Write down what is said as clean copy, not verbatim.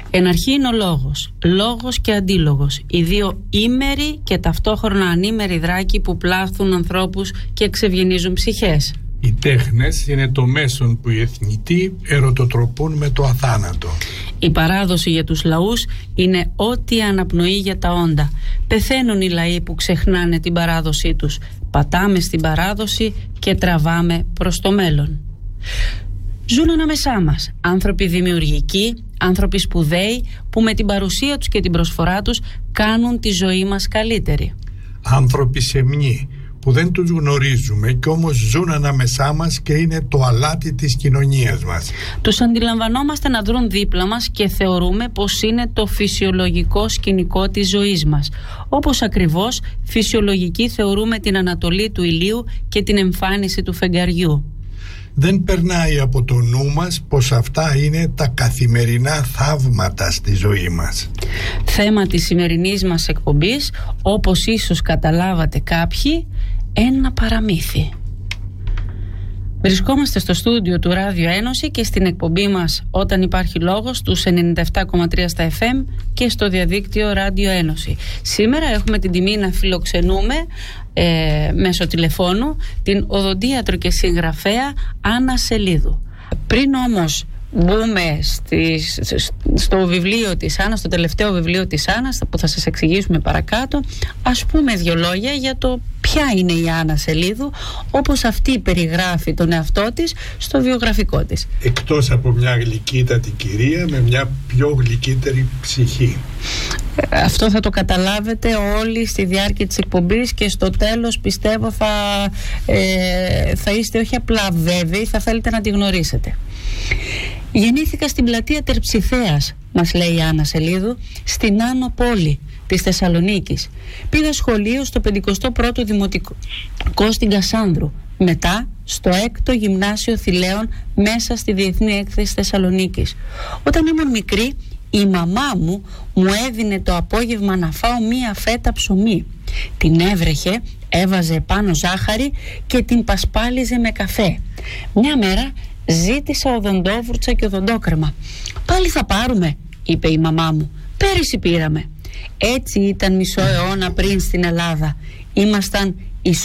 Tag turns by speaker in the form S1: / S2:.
S1: Εν αρχή είναι ο λόγος, λόγος και αντίλογος, οι δύο ήμεροι και ταυτόχρονα ανήμεροι δράκοι που πλάθουν ανθρώπους και εξευγενίζουν ψυχές.
S2: Οι τέχνες είναι το μέσον που οι εθνητοί ερωτοτροπούν με το αθάνατο.
S1: Η παράδοση για τους λαούς είναι ό,τι αναπνοεί για τα όντα. Πεθαίνουν οι λαοί που ξεχνάνε την παράδοσή τους. Πατάμε στην παράδοση και τραβάμε προς το μέλλον. Ζουν ανάμεσά μας άνθρωποι δημιουργικοί, άνθρωποι σπουδαίοι που με την παρουσία τους και την προσφορά τους κάνουν τη ζωή μας καλύτερη.
S2: Άνθρωποι σεμνοί που δεν τους γνωρίζουμε και όμως ζουν ανάμεσά μας και είναι το αλάτι της κοινωνίας μας.
S1: Τους αντιλαμβανόμαστε να δρουν δίπλα μας και θεωρούμε πως είναι το φυσιολογικό σκηνικό της ζωής μας. Όπως ακριβώς φυσιολογική θεωρούμε την ανατολή του ηλίου και την εμφάνιση του φεγγαριού.
S2: Δεν περνάει από το νου μας πως αυτά είναι τα καθημερινά θαύματα στη ζωή μας.
S1: Θέμα της σημερινής μας εκπομπής, όπως ίσως καταλάβατε κάποιοι, ένα παραμύθι. Βρισκόμαστε στο στούντιο του Ράδιο Ένωση και στην εκπομπή μας Όταν υπάρχει λόγος στους 97,3 στα FM και στο διαδίκτυο Ράδιο Ένωση. Σήμερα έχουμε την τιμή να φιλοξενούμε μέσω τηλεφώνου την οδοντίατρο και συγγραφέα Άννα Σελίδου. Πριν όμως μπούμε στο βιβλίο της Άννας, στο τελευταίο βιβλίο της Άννας που θα σας εξηγήσουμε παρακάτω, ας πούμε δύο λόγια για το ποια είναι η Άννα Σελίδου όπως αυτή περιγράφει τον εαυτό της στο βιογραφικό της.
S2: Εκτός από μια γλυκύτατη κυρία με μια πιο γλυκύτερη ψυχή.
S1: Αυτό θα το καταλάβετε όλοι στη διάρκεια της εκπομπής και στο τέλος πιστεύω θα είστε όχι απλά βέβαιοι, θα θέλετε να τη γνωρίσετε. Γεννήθηκα στην πλατεία Τερψιθέας, μας λέει η Άννα Σελίδου, στην Άνω Πόλη της Θεσσαλονίκης. Πήγα σχολείο στο 51ο Δημοτικό στην Κασάνδρου, μετά στο 6ο Γυμνάσιο Θηλαίων μέσα στη Διεθνή Έκθεση Θεσσαλονίκης. Όταν ήμουν μικρή, η μαμά μου έδινε το απόγευμα να φάω μία φέτα ψωμί. Την έβρεχε, έβαζε πάνω ζάχαρη και την πασπάλιζε με καφέ. Μια μέρα ζήτησα οδοντόβουρτσα και οδοντόκρεμα. «Πάλι θα πάρουμε», είπε η μαμά μου. «Πέρυσι πήραμε». Έτσι ήταν μισό αιώνα πριν στην Ελλάδα. Ήμασταν